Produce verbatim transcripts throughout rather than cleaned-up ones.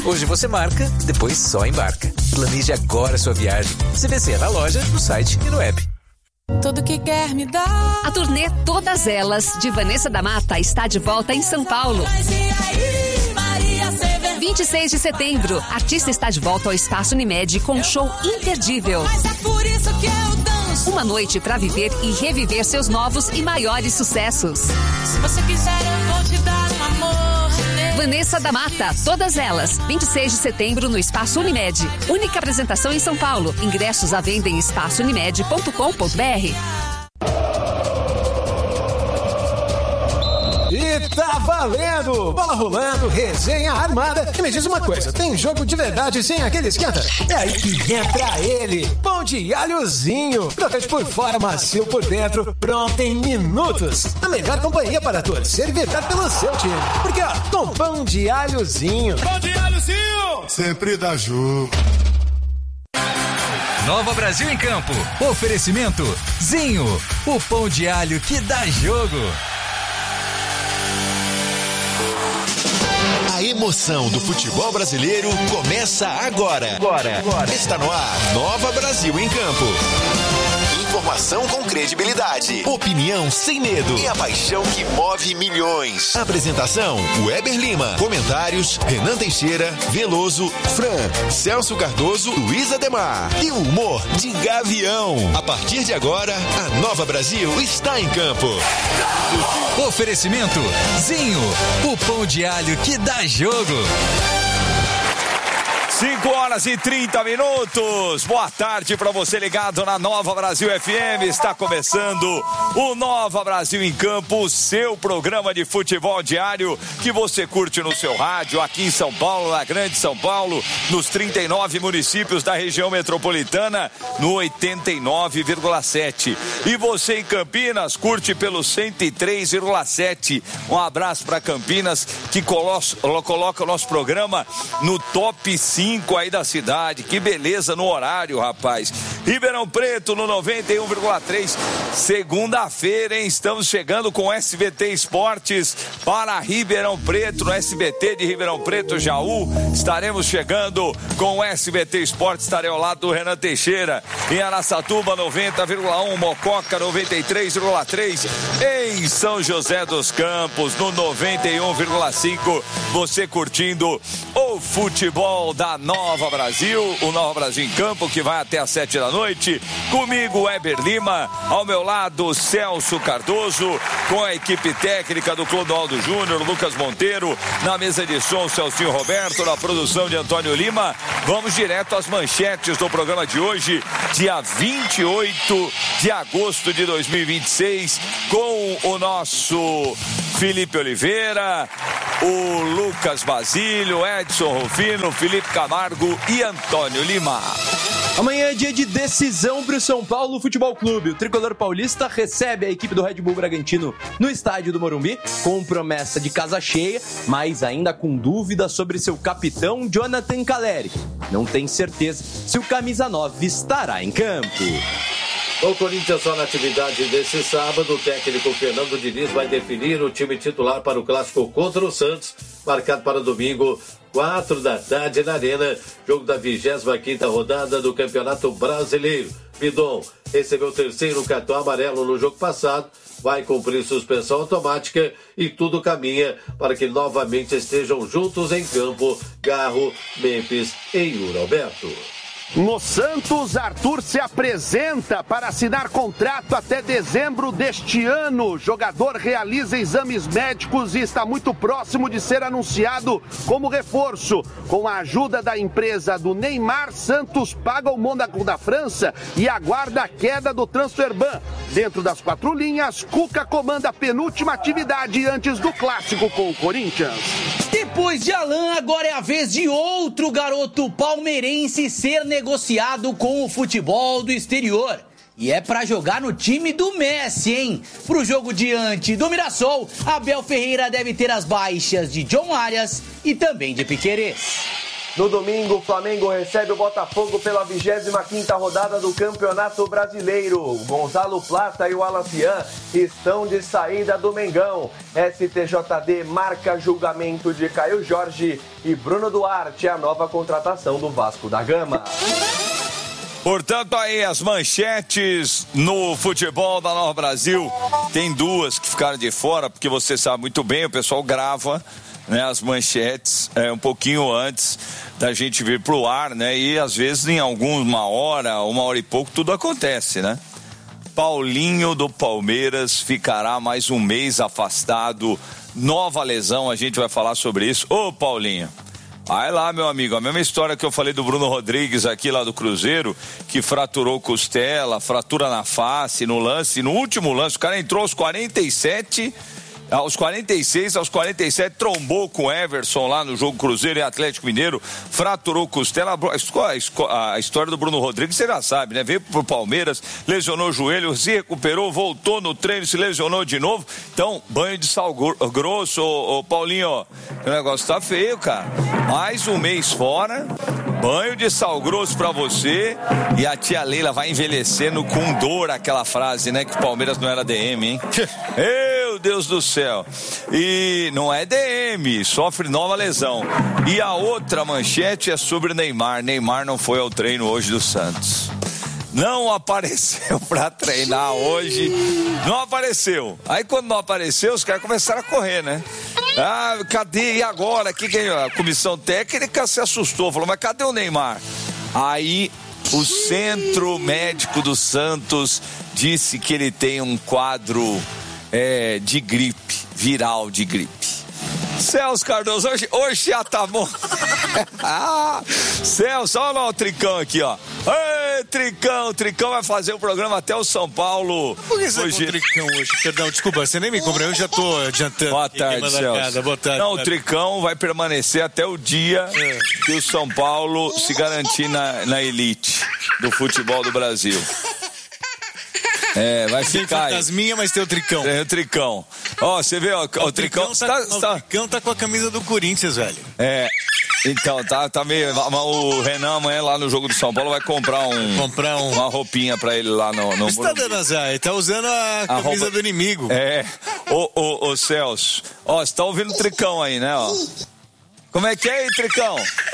Hoje você marca, depois só embarca. Planeje agora sua viagem. C V C na loja, no site e no app. Tudo que quer me dar. A turnê Todas Elas, de Vanessa da Mata, está de volta em São Paulo. vinte e seis de setembro, a artista está de volta ao Espaço Unimed com um show imperdível. Mas é por isso que eu danço. Uma noite para viver e reviver seus novos e maiores sucessos. Se você quiser, eu vou te dar um amor. Vanessa da Mata, Todas Elas, vinte e seis de setembro no Espaço Unimed. Única apresentação em São Paulo. Ingressos à venda em espaço unimed ponto com ponto b r. E tá valendo! Bola rolando, resenha armada. E me diz uma coisa, tem jogo de verdade sem aquele esquenta? É aí que entra ele, pão de alhozinho. Crocante por fora, macio por dentro, pronto em minutos. A melhor companhia para torcer e vibrar pelo seu time. Porque ó, com pão de alhozinho. Pão de alhozinho! Sempre dá jogo. Nova Brasil em Campo. Oferecimento Zinho, o pão de alho que dá jogo. A emoção do futebol brasileiro começa agora. Agora. Agora. Está no ar, Nova Brasil em Campo. Informação com credibilidade, opinião sem medo e a paixão que move milhões. Apresentação, Weber Lima. Comentários, Renan Teixeira, Veloso, Fran, Celso Cardoso, Luiz Ademar. E o humor de Gavião. A partir de agora, a Nova Brasil está em campo. Oferecimento Zinho, o pão de alho que dá jogo. cinco horas e trinta minutos. Boa tarde para você ligado na Nova Brasil F M. Está começando o Nova Brasil em Campo, o seu programa de futebol diário que você curte no seu rádio, aqui em São Paulo, na Grande São Paulo, nos trinta e nove municípios da região metropolitana, no oitenta e nove vírgula sete. E você em Campinas curte pelo cento e três vírgula sete. Um abraço para Campinas, que coloca o nosso programa no top cinco aí da cidade. Que beleza no horário, rapaz. Ribeirão Preto no noventa e um vírgula três. Segunda-feira, hein? Estamos chegando com o S B T Esportes para Ribeirão Preto, no S B T de Ribeirão Preto, Jaú. Estaremos chegando com o S B T Esportes. Estarei ao lado do Renan Teixeira. Em Araçatuba, noventa vírgula um. Mococa, noventa e três vírgula três. Em São José dos Campos, no noventa e um vírgula cinco. Você curtindo o futebol da Nova Brasil, o Nova Brasil em Campo, que vai até às sete da noite. Comigo, Weber Lima, ao meu lado, Celso Cardoso, com a equipe técnica do Clodoaldo Júnior, Lucas Monteiro, na mesa de som, Celcinho Roberto, na produção de Antônio Lima. Vamos direto às manchetes do programa de hoje, dia vinte e oito de agosto de dois mil e vinte e seis, com o nosso Felipe Oliveira, o Lucas Basílio, Edson Rufino, Felipe Camargo e Antônio Lima. Amanhã é dia de decisão para o São Paulo Futebol Clube. O tricolor paulista recebe a equipe do Red Bull Bragantino no estádio do Morumbi, com promessa de casa cheia, mas ainda com dúvidas sobre seu capitão Jonathan Calleri. Não tem certeza se o camisa nove estará em campo. O Corinthians só na atividade desse sábado, o técnico Fernando Diniz vai definir o time titular para o clássico contra o Santos, marcado para domingo, quatro da tarde na Arena, jogo da vigésima quinta rodada do Campeonato Brasileiro. Pidon recebeu o terceiro cartão amarelo no jogo passado, vai cumprir suspensão automática e tudo caminha para que novamente estejam juntos em campo Garro, Memphis e Yuri Alberto. No Santos, Arthur se apresenta para assinar contrato até dezembro deste ano. O jogador realiza exames médicos e está muito próximo de ser anunciado como reforço. Com a ajuda da empresa do Neymar, Santos paga o Mônaco da França e aguarda a queda do Transferban. Dentro das quatro linhas, Cuca comanda a penúltima atividade antes do clássico com o Corinthians. Depois de Alan, agora é a vez de outro garoto palmeirense ser negociado com o futebol do exterior. E é pra jogar no time do Messi, hein? Pro jogo diante do Mirassol, Abel Ferreira deve ter as baixas de John Arias e também de Piquerez. No domingo, o Flamengo recebe o Botafogo pela vigésima quinta rodada do Campeonato Brasileiro. O Gonzalo Plata e o Alacian estão de saída do Mengão. S T J D marca julgamento de Caio Jorge e Bruno Duarte, a nova contratação do Vasco da Gama. Portanto, aí as manchetes no futebol da Nova Brasil. Tem duas que ficaram de fora, porque você sabe muito bem, o pessoal grava, né, as manchetes é, um pouquinho antes da gente vir pro ar, né? E às vezes em alguma hora, uma hora e pouco, tudo acontece, né? Paulinho do Palmeiras ficará mais um mês afastado. Nova lesão, a gente vai falar sobre isso. Ô, Paulinho, vai lá, meu amigo, a mesma história que eu falei do Bruno Rodrigues aqui lá do Cruzeiro, que fraturou costela, fratura na face, no lance, no último lance, o cara entrou aos quarenta e sete, aos quarenta e seis, aos quarenta e sete, trombou com o Everson lá no jogo Cruzeiro e Atlético Mineiro, fraturou costela. A história do Bruno Rodrigues você já sabe, né? Veio pro Palmeiras, lesionou o joelho, se recuperou, voltou no treino, se lesionou de novo. Então, banho de sal grosso, ô, ô Paulinho, o negócio tá feio, cara. Mais um mês fora, banho de sal grosso pra você, e a tia Leila vai envelhecendo com dor, aquela frase, né? Que o Palmeiras não era D M, hein? Meu Deus do céu. E não é D M, sofre nova lesão. E a outra manchete é sobre Neymar. Neymar não foi ao treino hoje do Santos. Não apareceu pra treinar hoje. Não apareceu. Aí quando não apareceu, os caras começaram a correr, né? Ah, cadê? E agora? Que, que a comissão técnica se assustou. Falou, mas cadê o Neymar? Aí o centro médico do Santos disse que ele tem um quadro é, de gripe, viral de gripe. Celso Cardoso, hoje, hoje já tá bom. Celso, olha lá o Tricão aqui, ó. Ei, Tricão, Tricão vai fazer o programa até o São Paulo. Por que você hoje... tá com o Tricão hoje? Perdão, desculpa, você nem me cobrou, eu já tô adiantando. Boa tarde, Celso. Boa tarde. Não, o Tricão vai permanecer até o dia é. que o São Paulo se garantir na, na elite do futebol do Brasil. É, vai tem ficar aí. Fantasminha, mas tem o Tricão. Tem o Tricão. Ó, você vê, ó, o, o Tricão... Tricão tá, tá, tá... O Tricão tá com a camisa do Corinthians, velho. É, então, tá, tá meio... O Renan amanhã lá no jogo do São Paulo vai comprar um... Comprar um... Uma roupinha pra ele lá no... no você tá dando azar, ele tá usando a, a camisa roupa... do inimigo. É, ô, ô, ô Celso, ó, você tá ouvindo o Tricão aí, né, ó? Como é que é aí, Tricão?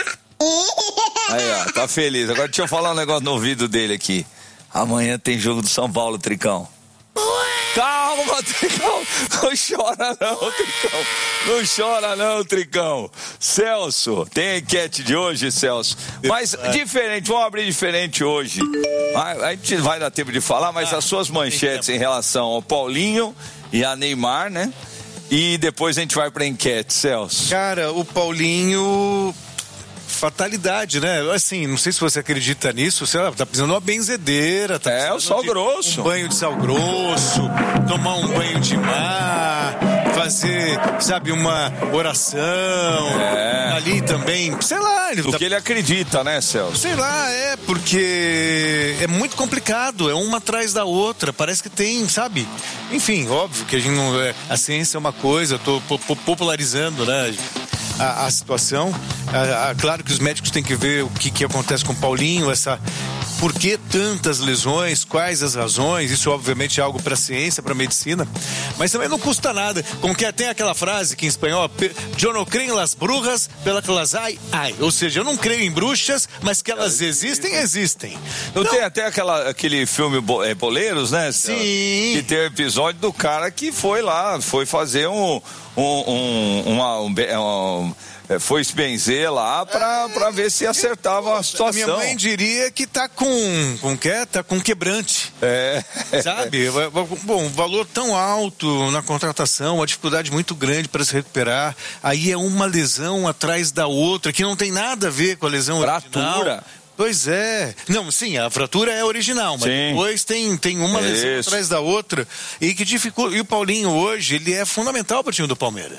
Aí, ó, tá feliz. Agora deixa eu falar um negócio no ouvido dele aqui. Amanhã tem jogo do São Paulo, Tricão. Calma, Tricão. Não chora não, Tricão. Não chora não, Tricão. Celso, tem enquete de hoje, Celso. Mas diferente, vamos abrir diferente hoje. A gente vai dar tempo de falar, mas as suas manchetes em relação ao Paulinho e a Neymar, né? E depois a gente vai pra enquete, Celso. Cara, o Paulinho... fatalidade, né? Assim, não sei se você acredita nisso, você tá precisando de uma benzedeira, tá é, o sal grosso. Um banho de sal grosso, tomar um banho de mar, fazer, sabe, uma oração, é. ali também, sei lá. Ele Do tá... que ele acredita, né, Celso? Sei lá, é, porque é muito complicado, é uma atrás da outra, parece que tem, sabe? Enfim, óbvio que a gente não... É, a ciência é uma coisa, eu tô popularizando, né? A, a situação, a, a, claro que os médicos têm que ver o que, que acontece com o Paulinho, essa, por que tantas lesões, quais as razões, isso obviamente é algo para a ciência, para a medicina, mas também não custa nada, como que tem aquela frase que em espanhol, eu não creio em las brujas, pela que elas ai, ai, ou seja, eu não creio em bruxas, mas que elas existem, existem. Não, não. Tem até aquela, aquele filme é, Boleiros, né? Sim. Que tem o episódio do cara que foi lá, foi fazer um Um, um, uma, um, um, foi se benzer lá pra, pra ver se acertava a situação. Minha mãe diria que tá com, com que? Tá com quebrante. É. Sabe? Bom, um valor tão alto na contratação, uma dificuldade muito grande para se recuperar. Aí é uma lesão atrás da outra, que não tem nada a ver com a lesão Fratura. original. Pois é. Não, sim, a fratura é original, mas sim. depois tem, tem uma Isso. lesão atrás da outra e que dificulta. E o Paulinho hoje, ele é fundamental para o time do Palmeiras.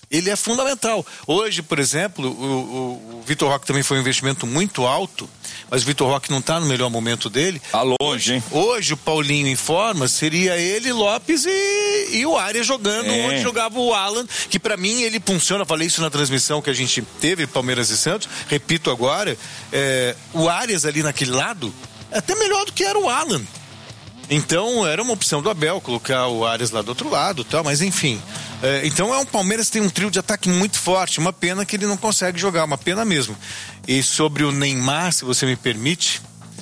Ele é fundamental. Hoje, por exemplo, o, o, o Vitor Roque também foi um investimento muito alto, mas o Vitor Roque não está no melhor momento dele. Tá longe, hein? Hoje o Paulinho em forma seria ele, Lopes e, e o Arias jogando, é. onde jogava o Alan, que pra mim ele funciona, falei isso na transmissão que a gente teve, Palmeiras e Santos, repito agora, é, o Arias ali naquele lado é até melhor do que era o Alan. Então era uma opção do Abel colocar o Arias lá do outro lado, tal, mas enfim. É, então é um Palmeiras que tem um trio de ataque muito forte, uma pena que ele não consegue jogar, uma pena mesmo. E sobre o Neymar, se você me permite,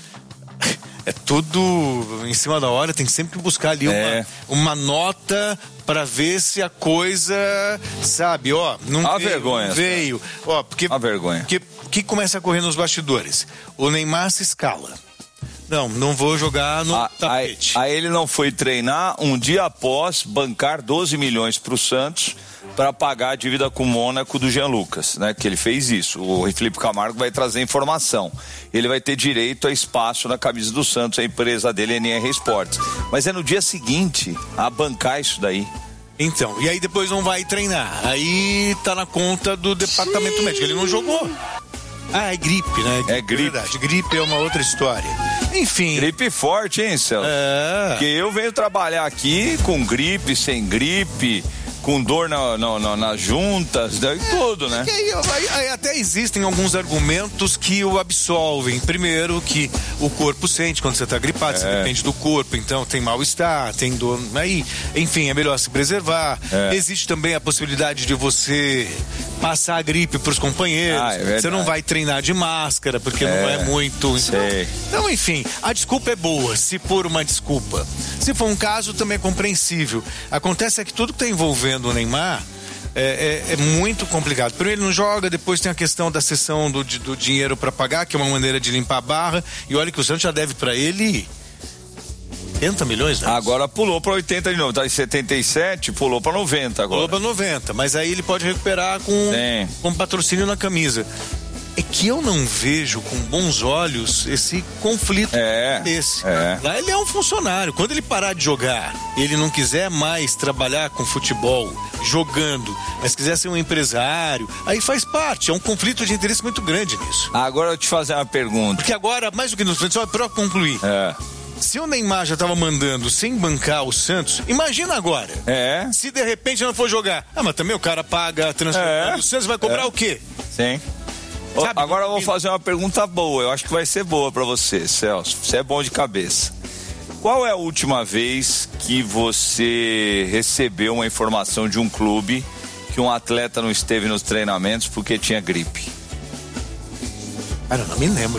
é tudo em cima da hora, tem sempre que buscar ali é. uma, uma nota para ver se a coisa, sabe, ó, não a veio, vergonha, não veio, ó, porque a vergonha. Porque o que começa a correr nos bastidores? O Neymar se escala. Não, não vou jogar no a, tapete. Aí, aí ele não foi treinar um dia após bancar doze milhões para o Santos para pagar a dívida com o Mônaco do Jean Lucas, né? Que ele fez isso. O Felipe Camargo vai trazer informação. Ele vai ter direito a espaço na camisa do Santos, a empresa dele é N R Esportes. Mas é no dia seguinte a bancar isso daí. Então, e aí depois não vai treinar. Aí tá na conta do departamento Sim. médico. Ele não jogou. Ah, é gripe, né? É gripe. Verdade. Gripe é uma outra história. Enfim. Gripe forte, hein, Celso? É. Porque eu venho trabalhar aqui com gripe, sem gripe, com dor na, na, na, nas juntas, é, tudo, né? Aí, aí, aí até existem alguns argumentos que o absolvem. Primeiro, que o corpo sente quando você tá gripado, é. Você depende do corpo, então tem mal-estar, tem dor. Aí, enfim, é melhor se preservar. É. Existe também a possibilidade de você passar a gripe pros companheiros. Ah, é você não vai treinar de máscara, porque é. não é muito. Então, então, enfim, a desculpa é boa, se for uma desculpa. Se for um caso, também é compreensível. Acontece é que tudo que tá envolvendo o Neymar é, é, é muito complicado. Primeiro ele não joga, depois tem a questão da cessão do, do dinheiro para pagar, que é uma maneira de limpar a barra, e olha que o Santos já deve para ele oitenta milhões, né? Agora pulou para oitenta de novo, tá em setenta e sete, pulou para noventa agora. Pulou para noventa, mas aí ele pode recuperar com, com patrocínio na camisa. É que eu não vejo com bons olhos esse conflito é, desse. É. Lá ele é um funcionário. Quando ele parar de jogar, ele não quiser mais trabalhar com futebol, jogando, mas quiser ser um empresário, aí faz parte. É um conflito de interesse muito grande nisso. Agora eu te fazer uma pergunta. Porque agora, mais do que nos frentes, só para concluir. É. Se o Neymar já tava mandando sem bancar o Santos, imagina agora. É. Se de repente não for jogar. Ah, mas também o cara paga a transferência. É. O Santos vai cobrar é. o quê? Sim. Sabe, agora eu vou fazer uma pergunta boa, eu acho que vai ser boa pra você, Celso. Você é bom de cabeça. Qual é a última vez que você recebeu uma informação de um clube que um atleta não esteve nos treinamentos porque tinha gripe? Cara, eu não me lembro.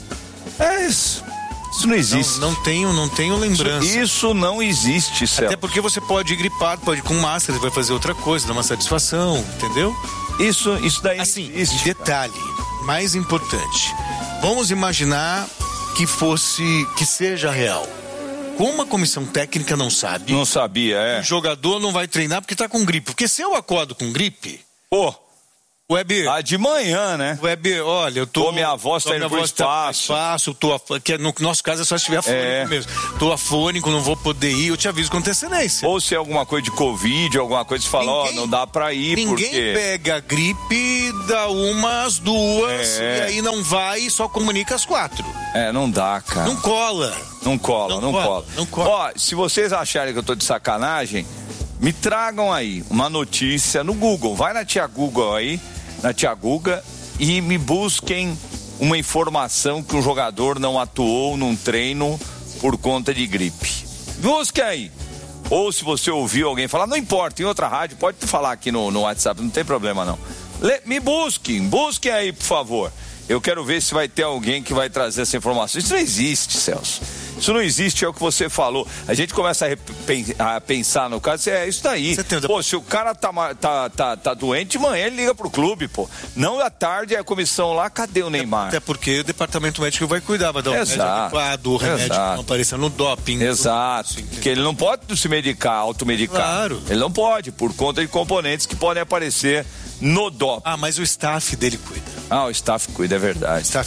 É isso. Isso não existe. Não, não tenho, não tenho lembrança. Isso, isso não existe, Celso. Até porque você pode ir gripado, pode ir com máscara, você vai fazer outra coisa, dar uma satisfação, entendeu? Isso, isso daí. Assim, existe. Detalhe, mais importante. Vamos imaginar que fosse, que seja real. Como a comissão técnica não sabe. Não sabia, é. O jogador não vai treinar porque tá com gripe. Porque se eu acordo com gripe. Pô. Web. Ah, de manhã, né? Web, olha, eu tô. Tô, minha voz tá indo pro espaço. Tá espaço, tô. Que no nosso caso é só se tiver afônico é. mesmo. Tô afônico, não vou poder ir, eu te aviso com antecedência. Ou se é alguma coisa de Covid, alguma coisa que você fala, ó, oh, não dá pra ir, ninguém porque. Ninguém pega gripe, dá umas, duas, é. e aí não vai e só comunica às quatro. É, não dá, cara. Não cola. Não cola, não, não cola. cola. Não cola. Ó, se vocês acharem que eu tô de sacanagem, me tragam aí uma notícia no Google. Vai na tia Google aí. Na tia Guga, e me busquem uma informação que um jogador não atuou num treino por conta de gripe. Busque aí. Ou se você ouviu alguém falar, não importa, em outra rádio, pode falar aqui no, no WhatsApp, não tem problema não. Le, me busquem, busquem aí, por favor. Eu quero ver se vai ter alguém que vai trazer essa informação. Isso não existe, Celso. Isso não existe, é o que você falou. A gente começa a, a pensar no caso, é isso daí. Pô, se o cara tá, tá, tá, tá doente, de manhã ele liga pro clube, pô. Não à tarde é a comissão lá, cadê o Neymar? Até porque o departamento médico vai cuidar, vai dar um remédio adequado, o remédio Exato. não apareça no doping. Exato, assim, porque ele não pode se medicar, automedicar. Claro. Ele não pode, por conta de componentes que podem aparecer no doping. Ah, mas o staff dele cuida. Ah, o staff cuida, é verdade. O staff cuida.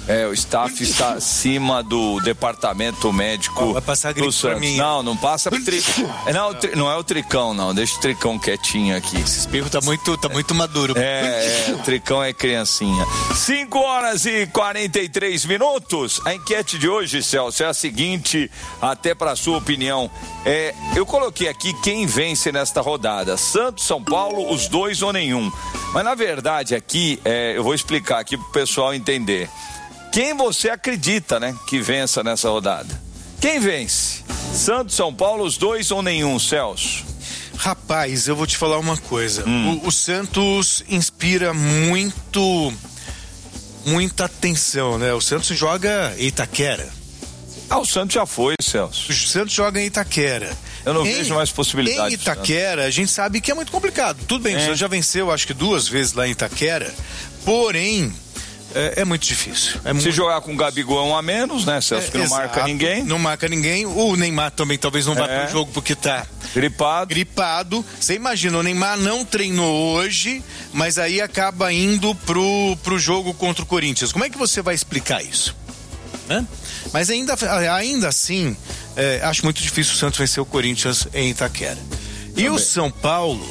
É, o staff está acima do departamento médico. Vai passar do gripe pra Santos. mim. Não, não passa tri... não, tri... não é o Tricão, não. Deixa o Tricão quietinho aqui. Esse espirro tá muito, tá muito maduro. É, é, o Tricão é criancinha. cinco horas e quarenta e três minutos. A enquete de hoje, Celso, é a seguinte, até para sua opinião. É, eu coloquei aqui quem vence nesta rodada. Santos, São Paulo, os dois ou nenhum. Mas na verdade aqui, é, eu vou explicar aqui pro pessoal entender. Quem você acredita, né, que vença nessa rodada? Quem vence? Santos, São Paulo, os dois ou nenhum, Celso? Rapaz, eu vou te falar uma coisa. Hum. O, o Santos inspira muito, muita atenção, né? O Santos joga em Itaquera. Ah, o Santos já foi, Celso. O Santos joga em Itaquera. Eu não em, vejo mais possibilidade. Em Itaquera, a gente sabe que é muito complicado. Tudo bem, é. O Santos já venceu, acho que duas vezes lá em Itaquera. Porém, é, é muito difícil. É Se muito... jogar com o Gabigol é um a menos, né, Celso? É, que não exato, marca ninguém. Não marca ninguém. O Neymar também talvez não vá é. pro jogo porque tá gripado. Gripado. Você imagina, o Neymar não treinou hoje, mas aí acaba indo pro, pro jogo contra o Corinthians. Como é que você vai explicar isso? Né? Mas ainda, ainda assim, é, acho muito difícil o Santos vencer o Corinthians em Itaquera. E também. O São Paulo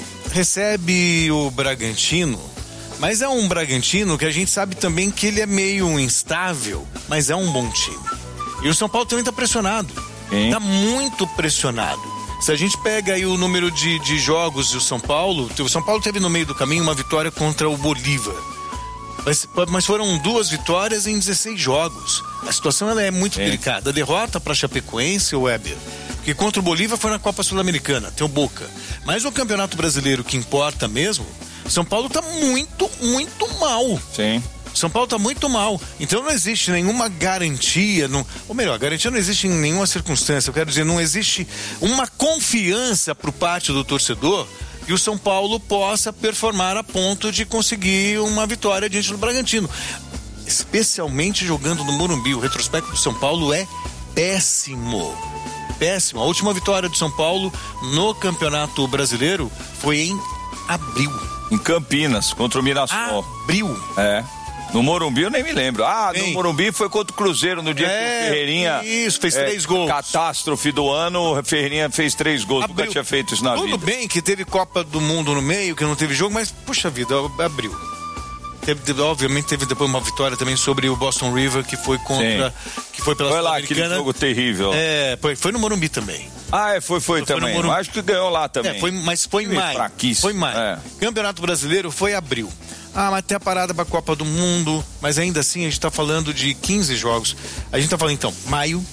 recebe o Bragantino, mas é um Bragantino que a gente sabe também que ele é meio instável, mas é um bom time. E o São Paulo também está pressionado. Está muito pressionado. Se a gente pega aí o número de, de jogos do São Paulo, o São Paulo teve no meio do caminho uma vitória contra o Bolívar. Mas, mas foram duas vitórias em dezesseis jogos. A situação ela é muito é. delicada. A derrota para Chapecoense, o Weber, porque contra o Bolívar foi na Copa Sul-Americana, tem o Boca. Mas o Campeonato Brasileiro que importa mesmo, São Paulo tá muito, muito mal. Sim. São Paulo tá muito mal. Então não existe nenhuma garantia, não, ou melhor, garantia não existe em nenhuma circunstância. Eu quero dizer, não existe uma confiança por parte do torcedor que o São Paulo possa performar a ponto de conseguir uma vitória diante do Bragantino. Especialmente jogando no Morumbi. O retrospecto do São Paulo é péssimo. Péssimo. A última vitória do São Paulo no Campeonato Brasileiro foi em abril. Em Campinas, contra o Mirassol. Abril. É. No Morumbi eu nem me lembro. Ah, Bem, no Morumbi foi contra o Cruzeiro no dia é, que o Ferreirinha... Isso, fez é, três gols. Catástrofe do ano, o Ferreirinha fez três gols. Abril. Nunca tinha feito isso na Tudo vida. Tudo bem que teve Copa do Mundo no meio, que não teve jogo, mas, puxa vida, abriu. Teve, teve, obviamente teve depois uma vitória também sobre o Boston River, que foi contra... Sim. Que foi pela Foi lá, aquele jogo terrível. É, foi, foi no Morumbi também. Ah, é, foi, foi, foi também. Eu acho que ganhou lá também. É, foi, mas foi em maio. Foi em maio. É. Campeonato Brasileiro foi abril. Ah, mas tem a parada pra Copa do Mundo, mas ainda assim a gente tá falando de quinze jogos. A gente tá falando então, maio,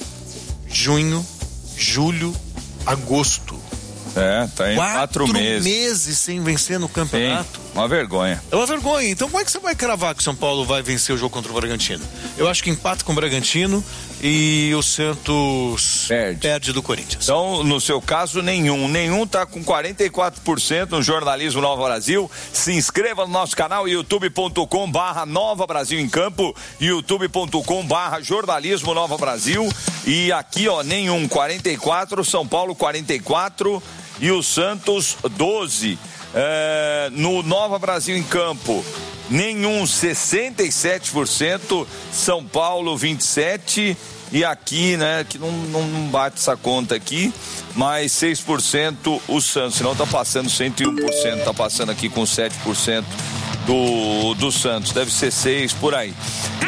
junho, julho, agosto. É, tá em quatro, quatro meses. meses sem vencer no campeonato. Sim, uma vergonha. É uma vergonha. Então como é que você vai cravar que o São Paulo vai vencer o jogo contra o Bragantino? Eu acho que empata com o Bragantino e o Santos perde, perde do Corinthians. Então, no seu caso, nenhum. Nenhum tá com quarenta e quatro por cento no Jornalismo Nova Brasil. Se inscreva no nosso canal youtube ponto com barra Nova Brasil em Campo, youtube ponto com barra Jornalismo Nova Brasil. E aqui, ó, nenhum, quarenta e quatro, São Paulo quarenta e quatro e o Santos doze. É, no Nova Brasil em Campo, nenhum, sessenta e sete por cento, São Paulo vinte e sete por cento, e aqui, né, que não, não, não bate essa conta aqui, mas seis por cento o Santos, senão tá passando cento e um por cento, tá passando aqui com sete por cento do, do Santos, deve ser seis por aí.